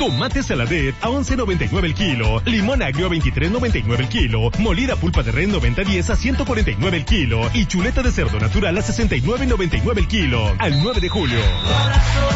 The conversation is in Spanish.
Tomate saladet a 11.99 el kilo. Limón agrio a 23.99 el kilo. Molida pulpa de res 90-10 a 149 el kilo. Y chuleta de cerdo natural a 69.99 el kilo. Al 9 de julio.